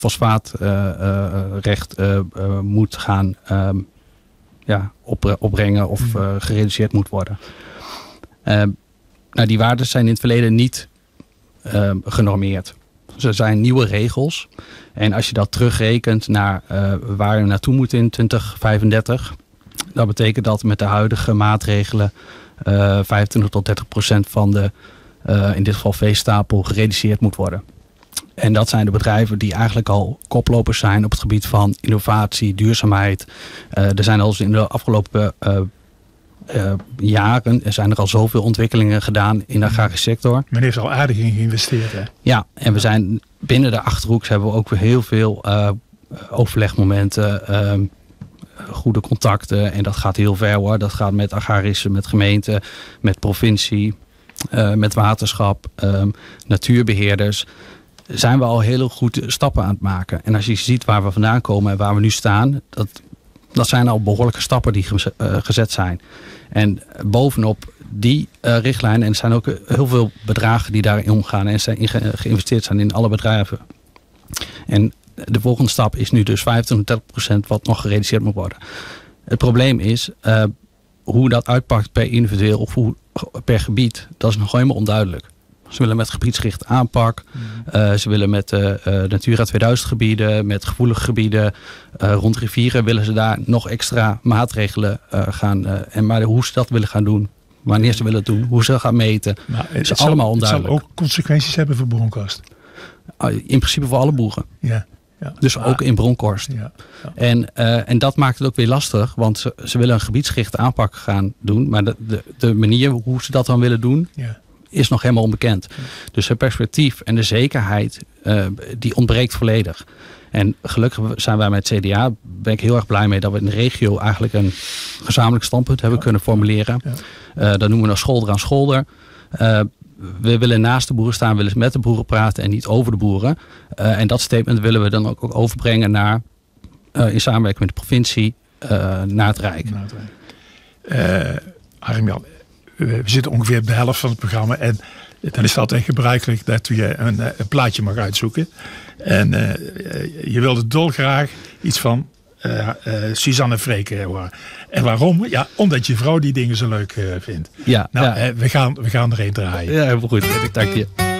fosfaatrecht moet gaan opbrengen of gereduceerd moet worden. Die waarden zijn in het verleden niet genormeerd. Dus er zijn nieuwe regels. En als je dat terugrekent naar waar we naartoe moeten in 2035... dat betekent dat met de huidige maatregelen 25-30% van de, in dit geval veestapel, gereduceerd moet worden. En dat zijn de bedrijven die eigenlijk al koplopers zijn op het gebied van innovatie, duurzaamheid. Er zijn al in de afgelopen jaren zijn er al zoveel ontwikkelingen gedaan in de agrarische sector. Men heeft al aardig in geïnvesteerd, hè? Ja, en we zijn binnen de Achterhoek hebben we ook weer heel veel overlegmomenten, goede contacten. En dat gaat heel ver hoor. Dat gaat met agrarissen, met gemeenten, met provincie, met waterschap, natuurbeheerders. Zijn we al heel goed stappen aan het maken. En als je ziet waar we vandaan komen en waar we nu staan, dat zijn al behoorlijke stappen die gezet zijn. En bovenop die richtlijn, en er zijn ook heel veel bedragen die daarin omgaan en zijn geïnvesteerd zijn in alle bedrijven. En de volgende stap is nu dus 25-30% wat nog gereduceerd moet worden. Het probleem is hoe dat uitpakt per individueel of per gebied, dat is nog helemaal onduidelijk. Ze willen met gebiedsgerichte aanpak. Ze willen met Natura 2000 gebieden, met gevoelige gebieden rond rivieren, willen ze daar nog extra maatregelen gaan. Maar hoe ze dat willen gaan doen, wanneer ze willen het doen, hoe ze gaan meten, is allemaal onduidelijk. Het zal ook consequenties hebben voor Bronkhorst. In principe voor alle boeren. Ja. Dus ook in Bronkhorst. Ja. En dat maakt het ook weer lastig, want ze willen een gebiedsgerichte aanpak gaan doen, maar de manier hoe ze dat dan willen doen, is nog helemaal onbekend. Dus het perspectief en de zekerheid, die ontbreekt volledig. En gelukkig zijn wij met het CDA, ben ik heel erg blij mee dat we in de regio eigenlijk een gezamenlijk standpunt hebben kunnen formuleren. Dat noemen we dan scholder aan scholder. We willen naast de boeren staan, we willen met de boeren praten en niet over de boeren. En dat statement willen we dan ook overbrengen naar, in samenwerking met de provincie, naar het Rijk. Harm-Jan, we zitten ongeveer op de helft van het programma en dan is het altijd gebruikelijk dat je een plaatje mag uitzoeken. En je wilde dolgraag iets van Suzanne Freek horen. En waarom? Ja, omdat je vrouw die dingen zo leuk vindt. Ja, we gaan er een draaien. Ja, heel goed. Ik dank je.